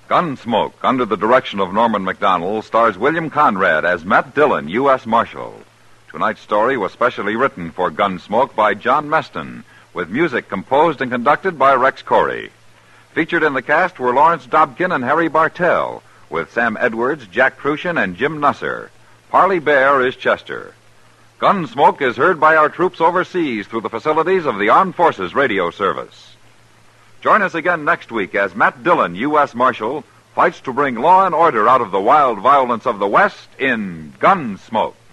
Gunsmoke, under the direction of Norman Macdonnell, stars William Conrad as Matt Dillon, U.S. Marshal. Tonight's story was specially written for Gunsmoke by John Meston, with music composed and conducted by Rex Corey. Featured in the cast were Lawrence Dobkin and Harry Bartell, with Sam Edwards, Jack Crucian, and Jim Nusser. Parley Bear is Chester. Gunsmoke is heard by our troops overseas through the facilities of the Armed Forces Radio Service. Join us again next week as Matt Dillon, U.S. Marshal, fights to bring law and order out of the wild violence of the West in Gunsmoke.